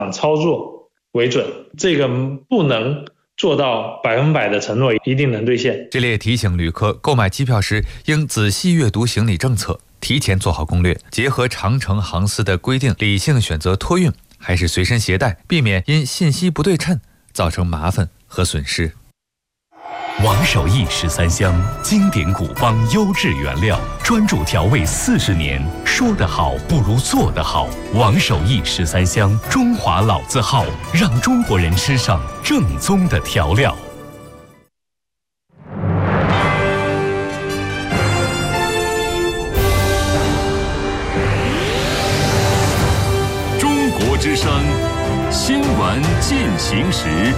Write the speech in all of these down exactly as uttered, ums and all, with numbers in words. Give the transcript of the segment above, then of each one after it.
操作为准，这个不能做到百分百的承诺一定能兑现。 这里也提醒旅客购买机票时应仔细阅读行李政策，提前做好攻略，结合长程航司的规定，理性选择托运还是随身携带，避免因信息不对称造成麻烦和损失。 王守义十三香，经典古方，优质原料，专注调味四十年。说得好不如做得好。王守义十三香，中华老字号，让中国人吃上正宗的调料。中国之声，新闻进行时。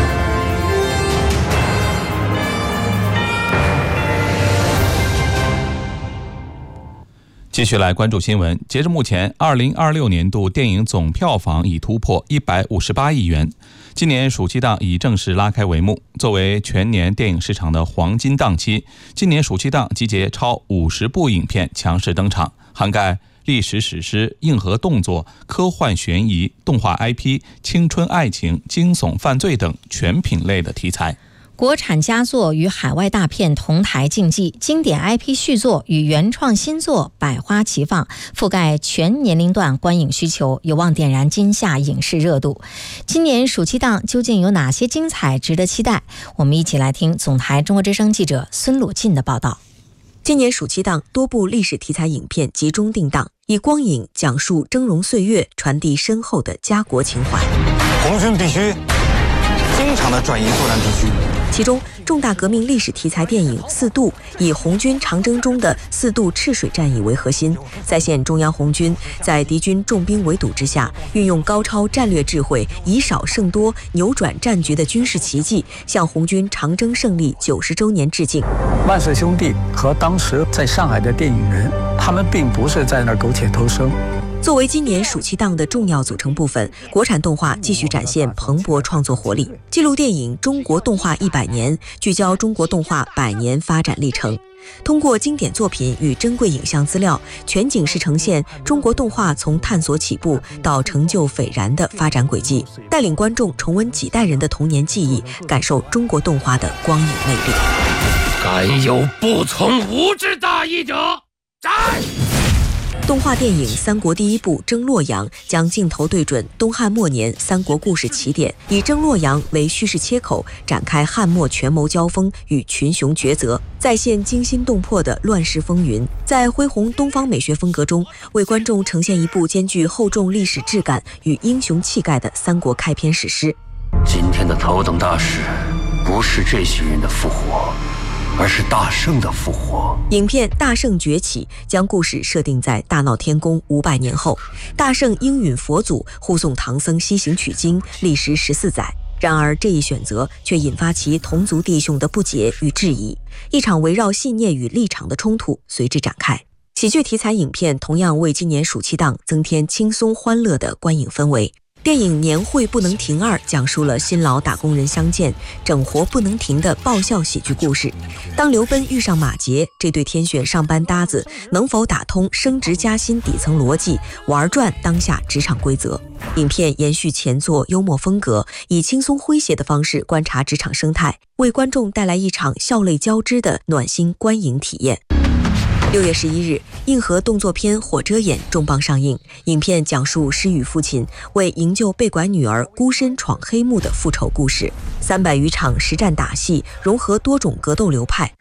继续来关注新闻。截至目前，二零二六年度电影总票房已突破一百五十八亿元。今年暑期档已正式拉开帷幕。作为全年电影市场的黄金档期，今年暑期档集结超五十部影片强势登场，涵盖历史史诗、硬核动作、科幻悬疑、动画 I P、青春爱情、惊悚犯罪等全品类的题材。 国产佳作与海外大片同台竞技，经典 I P 续作与原创新作百花齐放，覆盖全年龄段观影需求，有望点燃今夏影视热度。今年暑期档究竟有哪些精彩值得期待？我们一起来听总台中国之声记者孙鲁进的报道。 今年暑期档多部历史题材影片集中定档，以光影讲述峥嵘岁月，传递深厚的家国情怀。 红军必须经常的转移作战地区。 其中，重大革命历史题材电影《四渡》以红军长征中的四渡赤水战役为核心，再现中央红军在敌军重兵围堵之下，运用高超战略智慧，以少胜多，扭转战局的军事奇迹，向红军长征胜利九十周年致敬。 万氏兄弟和当时在上海的电影人，他们并不是在那儿苟且偷生。 作为今年暑期档的重要组成部分，国产动画继续展现蓬勃创作活力。纪录电影《中国动画一百年》聚焦中国动画百年发展历程，通过经典作品与珍贵影像资料，全景式呈现中国动画从探索起步到成就斐然的发展轨迹，带领观众重温几代人的童年记忆，感受中国动画的光影魅力。 敢有不从吾之大义者，斩！ 动画电影《三国第一部征洛阳》将镜头对准东汉末年三国故事起点，以征洛阳为叙事切口，展开汉末权谋交锋与群雄抉择，再现惊心动魄的乱世风云。在恢弘东方美学风格中，为观众呈现一部兼具厚重历史质感与英雄气概的三国开篇史诗。 今天的头等大事，不是这些人的复活，而是大圣的复活。 影片《大圣崛起》将故事设定在大闹天宫五百年后，大圣应允佛祖护送唐僧西行取经，历时十四载。然而这一选择却引发其同族弟兄的不解与质疑，一场围绕信念与立场的冲突随之展开。喜剧题材影片同样为今年暑期档增添轻松欢乐的观影氛围。电影《年会不能停二》讲述了新老打工人相见、整活不能停的爆笑喜剧故事。当刘奔遇上马杰，这对天选上班搭子能否打通升职加薪底层逻辑，玩转当下职场规则？影片延续前作幽默风格，以轻松诙谐的方式观察职场生态，为观众带来一场笑泪交织的暖心观影体验。六月十一日，硬核动作片《火遮眼》重磅上映。影片讲述失语父亲为营救被拐女儿孤身闯黑幕的复仇故事。三百余场实战打戏，融合多种格斗流派。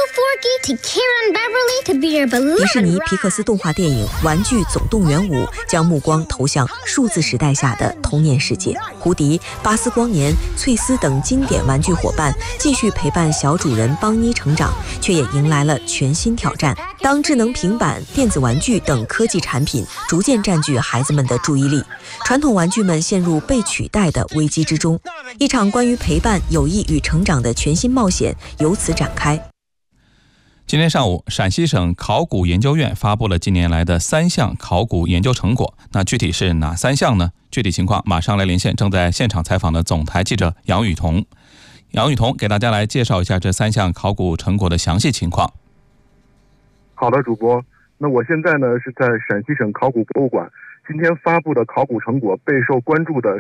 迪士尼皮克斯动画电影《玩具总动员五》将目光投向数字时代下的童年世界。胡迪、巴斯光年、翠丝等经典玩具伙伴继续陪伴小主人邦妮成长，却也迎来了全新挑战。当智能平板、电子玩具等科技产品逐渐占据孩子们的注意力，传统玩具们陷入被取代的危机之中，一场关于陪伴、友谊与成长的全新冒险由此展开。 今天上午，陕西省考古研究院发布了近年来的三项考古研究成果。那具体是哪三项呢？具体情况马上来连线正在现场采访的总台记者杨雨桐。杨雨桐给大家来介绍一下这三项考古成果的详细情况。 好的，主播。那我现在呢是在陕西省考古博物馆今天发布的考古成果备受关注的